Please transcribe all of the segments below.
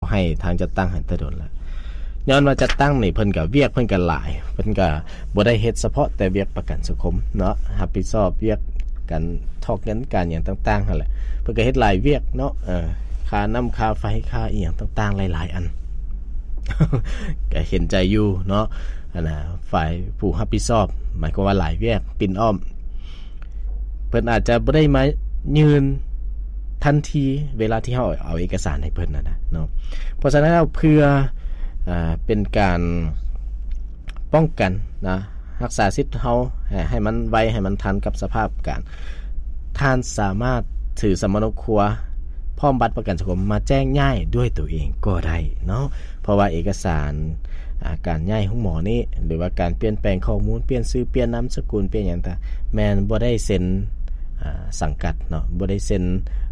ให้ทางจัดตั้งให้แต่โดนแล้วย้อนว่าจัดตั้งนี่เพิ่นก็เวียกเพิ่นก็หลายเพิ่นก็บ่ได้เฮ็ดเฉพาะแต่เวียกประกันสังคมเนาะรับผิดชอบเวียกกันทอกเงินการหยังต่างๆนั่นแหละเพิ่นก็เฮ็ดหลายเวียกเนาะค่าน้ำค่าไฟค่าอีหยังต่างๆหลายๆอัน ก็เห็นใจอยู่เนาะน่ะฝ่ายผู้รับผิดชอบหมายความว่าหลายเวียกปิ่นอ้อมเพิ่นอาจจะบ่ได้มายืนทันทีเวลาที่เฮาเอาเอกสารให้เพิ่นน่ะนะเนาะเพราะฉะนั้นเพื่อเป็นการป้องกันนะรักษาสิทธิ์เฮาให้มันไวให้มันทันกับสภาพการท่านสามารถถือสมณครัวพร้อมบัตรประกันสังคมมาแจ้งย้ายด้วยตัวเองก็ได้เนาะเพราะว่าเอกสารการย้ายของหมอนี่หรือว่าการเปลี่ยนแปลงข้อมูลเปลี่ยนชื่อเปลี่ยนนามสกุลเปลี่ยนหยังต่างแม่นบ่ได้เซ็นสังกัดเนาะบ่ได้เซ็น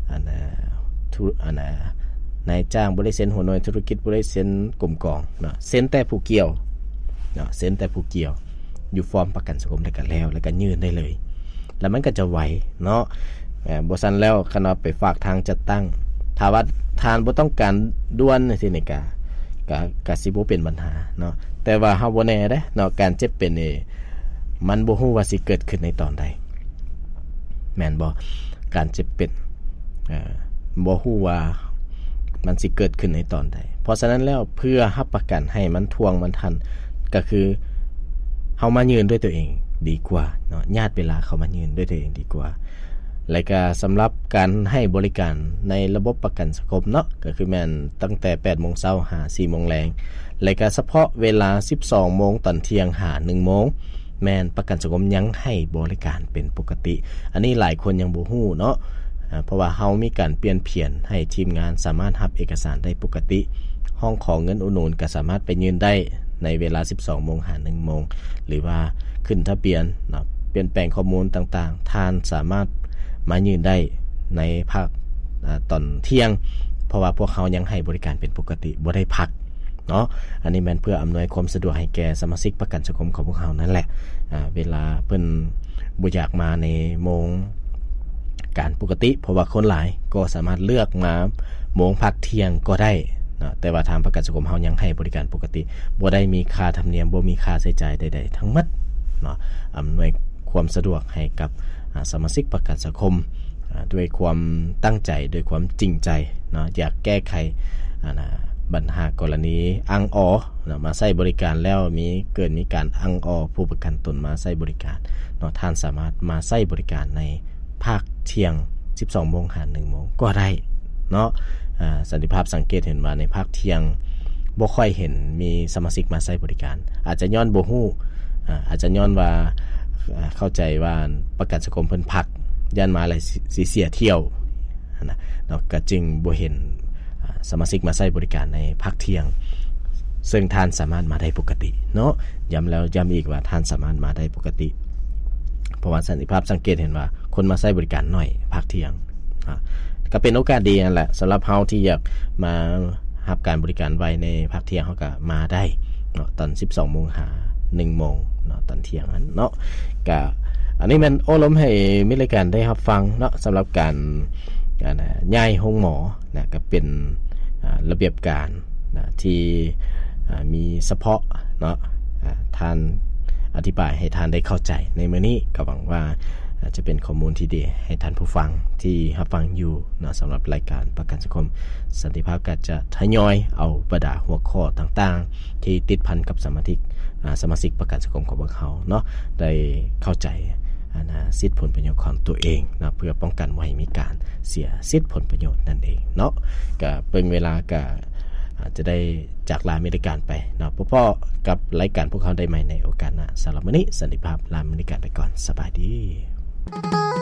นายจ้างบ่ได้เซ็นหัวหน่วยธุรกิจบ่ได้เซ็นกลุ่มกองเนาะเซ็นแต่ผู้เกี่ยวเนาะเซ็นแต่ผู้เกี่ยวอยู่ฟอร์มประกันสังคมได้กันแล้วก็ยื่นได้เลยแล้วมันก็จะไวเนาะบ่ซั่นแล้วคันว่าไปฝากทางจัดตั้งถ้าว่าทานบ่ต้องการด่วนสินี่ก็สิบ่เป็นปัญหาเนาะแต่ว่าเฮาบ่แน่เด้เนาะการเจ็บเป็นนี่มันบ่ฮู้ว่าสิเกิดขึ้นในตอนใดแม่นบ่การเจ็บเป็นบ่ฮู้ว่ามันสิเกิดขึ้นในตอนใดเพราะฉะนั้นแล้วเพื่อรับประกันให้มันทวงมันทันก็คือเฮามายืนด้วยตัวเองดีกว่าเนาะญาติเวลาเขามายืนด้วยตัวเองดีกว่าและก็สำหรับการให้บริการในระบบประกันสังคมเนาะก็คือแม่นตั้งแต่ 8:00 นหา 4:00 นแลงและก็เฉพาะเวลา 12:00 นตอนเที่ยงหา 1:00 นแม่นประกันสังคมยังให้บริการเป็นปกติอันนี้หลายคนยังบ่ฮู้เนาะเพราะว่าเฮามีการเปลี่ยนเพียนให้ทีมงานสามารถรับเอกสารได้ปกติห้องของเงินอุดหนุนก็สามารถไปยืนได้ในเวลา 12:00 นหา 1:00 นหรือว่าขึ้นทะเบียนเนาะเปลี่ยนแปลงข้อมูลต่างๆท่านสามารถมายืนได้ในภาคตอนเที่ยงเพราะว่าพวกเขายังให้บริการเป็นปกติบ่ได้พักเนาะอันนี้แม่นเพื่ออำนวยความสะดวกให้แก่สมาชิกประกันสังคมของพวกเขานั่นแหละเวลาเพิ่นบ่อยากมาในโมงการปกติเพราะว่าคนหลายก็สามารถเลือกมาโมงพักเที่ยงก็ได้นะแต่ว่าทางประกันสังคมเฮายังให้บริการปกติบ่ได้มีค่าธรรมเนียมบ่มีค่าใช้จ่ายใดๆทั้งหมดเนาะอำนวยความสะดวกให้กับสมาชิกประกันสังคมด้วยความตั้งใจด้วยความจริงใจเนาะอยากแก้ไขปัญหากรณีอังออมาใช้บริการแล้วมีการอังออผู้ประกันตนมาใช้บริการเนาะท่านสามารถมาใช้บริการในภาคเที่ยง 12:00 นหา 1:00 นก็ได้เนาะสันติภาพสังเกตเห็นว่าในภาคเที่ยงบ่ค่อยเห็นมีสมาชิกมาใช้บริการอาจจะย้อนบ่ฮู้อาจจะย้อนว่าเข้าใจว่าประกันสังคมเพิ่นพักย่านมาหลายสิเสียเที่ยวนะเนาะก็จึงบ่เห็นสมาชิกมาใช้บริการในภาคเที่ยงซึ่งท่านสามารถมาได้ปกติเนาะย้ำแล้วย้ำอีกว่าท่านสามารถมาได้ปกติเพราะว่าสันติภาพสังเกตเห็นว่าคนมาใช้บริการน้อยภาคเที่ยงก็เป็นโอกาสดีนั่นแหละสำหรับเฮาที่อยากมารับการบริการไว้ในภาคเที่ยงเฮาก็มาได้เนาะตอน 12:00 นหา 1:00 นเนาะตอนเที่ยงนั้นเนาะก็อันนี้มันโอ้ล้มให้มีรายการได้รับฟังเนาะสำหรับการย้ายห้องหมอนะก็เป็นระเบียบการนะที่มีเฉพาะเนาะท่านอธิบายให้ท่านได้เข้าใจในมื้อนี้ก็หวังว่าจะเป็นข้อมูลที่ดีให้ท่านผู้ฟังที่รับฟังอยู่เนาะสำหรับรายการประกันสังคมสันติภาพก็จะทยอยเอาบรรดาหัวข้อต่างๆที่ติดพันกับสมาชิกประกันสังคมของพวกเขาเนาะได้เข้าใจสิทธิผลประโยชน์ของตัวเองนะเพื่อป้องกันไม่ให้มีการเสียสิทธิผลประโยชน์นั่นเองเนาะก็เป็นเวลาก็จะได้จากลามีรายการไปเนาะพ่อๆกับรายการพวกเขาได้ใหม่ในโอกาสหน้าสำหรับมื้อนี้สันติภาพลามีรายการไปก่อนสบายดี